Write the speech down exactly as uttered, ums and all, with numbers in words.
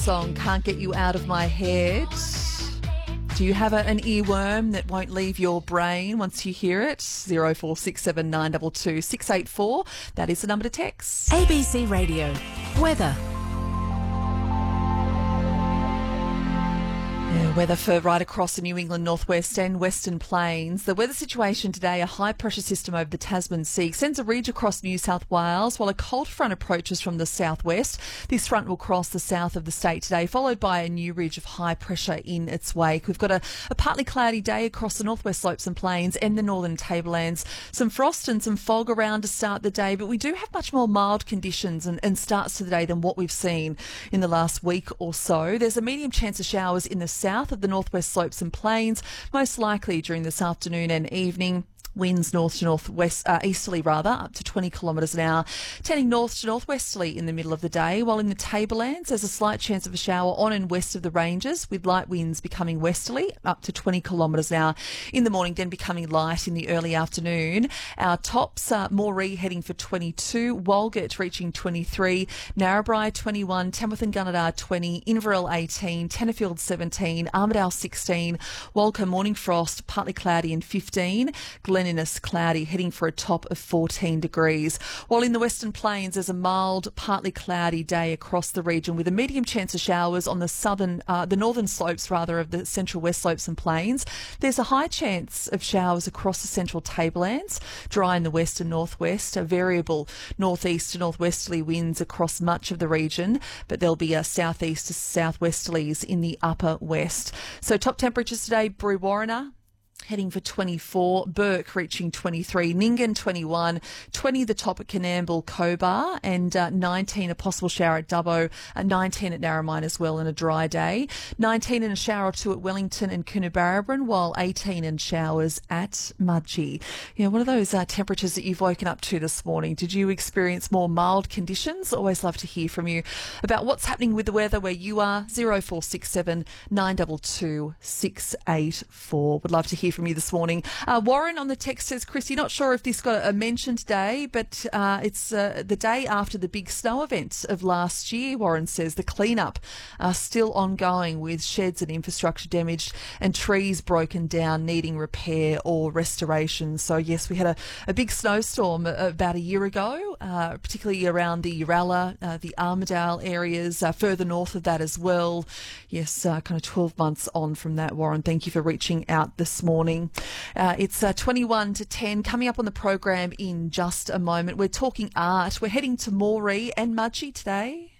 Song Can't Get You Out of My Head. Do you have a, an earworm that won't leave your brain once you hear it? zero four six seven nine two two six eight four. That is the number to text. A B C Radio. Weather. Yeah, weather for right across the New England northwest and western plains. The weather situation today, a high pressure system over the Tasman Sea sends a ridge across New South Wales while a cold front approaches from the southwest. This front will cross the south of the state today, followed by a new ridge of high pressure in its wake. We've got a, a partly cloudy day across the northwest slopes and plains and the northern tablelands. Some frost and some fog around to start the day, but we do have much more mild conditions and, and starts to the day than what we've seen in the last week or so. There's a medium chance of showers in the south of the northwest slopes and plains, most likely during this afternoon and evening. Winds north to northwest, uh, easterly rather, up to twenty kilometres an hour, turning north to northwesterly in the middle of the day, while in the tablelands there's a slight chance of a shower on and west of the ranges, with light winds becoming westerly, up to twenty kilometres an hour in the morning, then becoming light in the early afternoon. Our tops are Moree heading for twenty-two, Walgett reaching twenty-three, Narrabri twenty-one, Tamworth and Gunnedah twenty, Inverell eighteen, Tenterfield seventeen, Armidale sixteen, Walker morning frost, partly cloudy and fifteen, Glen Innes cloudy, heading for a top of fourteen degrees. While in the Western Plains, there's a mild, partly cloudy day across the region with a medium chance of showers on the southern, uh, the northern slopes rather of the central west slopes and plains. There's a high chance of showers across the central tablelands, dry in the west and northwest, a variable northeast to northwesterly winds across much of the region, but there'll be a southeast to southwesterlies in the upper west. So top temperatures today, Brewarrina heading for twenty-four, Burke reaching twenty-three, Nyngan twenty-one, twenty the top at Canamble, Cobar, and uh, nineteen a possible shower at Dubbo, uh, nineteen at Narromine as well, and a dry day, nineteen and a shower or two at Wellington and Coonabarabran, while eighteen and showers at Mudgee. Yeah, what are those uh, temperatures that you've woken up to this morning? Did you experience more mild conditions? Always love to hear from you about what's happening with the weather where you are. zero four six seven nine two two six eight four. Would love to hear from you this morning. Uh, Warren on the text says, Chris, you're not sure if this got a mention today, but uh, it's uh, the day after the big snow event of last year. Warren says the cleanup are still ongoing with sheds and infrastructure damaged and trees broken down needing repair or restoration. So yes, we had a, a big snowstorm about a year ago, uh, particularly around the Uralla, uh, the Armidale areas, uh, further north of that as well. Yes, uh, kind of twelve months on from that, Warren. Thank you for reaching out this morning. Uh, it's uh, twenty-one to ten. Coming up on the program in just a moment, we're talking art. We're heading to Moree and Mudgee today.